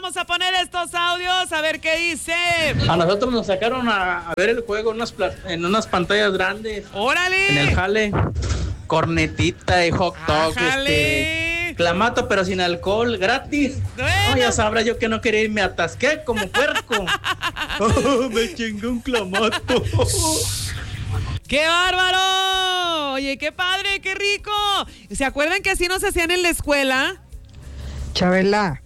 vamos a poner estos audios a ver qué dice. A nosotros nos sacaron a ver el juego en unas pantallas grandes. ¡Órale! En el jale. Cornetita y hot dog, clamato pero sin alcohol, gratis. Bueno. No, ya sabrá yo que no quería ir, me atasqué como puerco. Me chingué un clamato. ¡Qué bárbaro! Oye, qué padre, qué rico. ¿Se acuerdan que así nos hacían en la escuela? Chabela.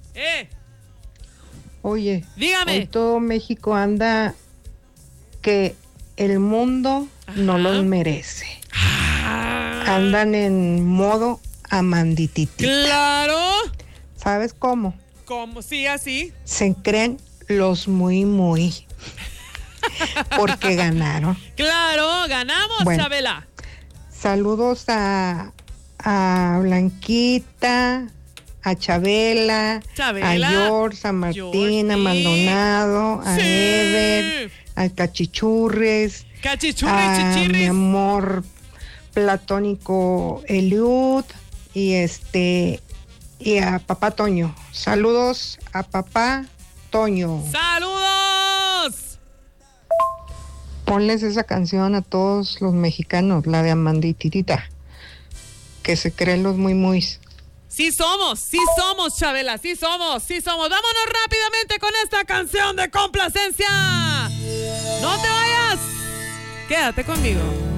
Oye, dígame. Hoy todo México anda que el mundo no los merece. Andan en modo amandititita. ¡Claro! ¿Sabes cómo? ¿Cómo? Sí, así. Se creen los muy. Porque ganaron. ¡Claro! ¡Ganamos, bueno, Chabela! Saludos a Blanquita, a Chabela, a George, a Martín, a Maldonado, a Ever, a Cachichurres, a Chichirris, mi amor platónico Eliud y a papá Toño. Saludos a papá Toño. ¡Saludos! Ponles esa canción a todos los mexicanos, la de Amandititita, que se creen los muy. Sí somos, Chabela, sí somos. Vámonos rápidamente con esta canción de complacencia. No te vayas. Quédate conmigo.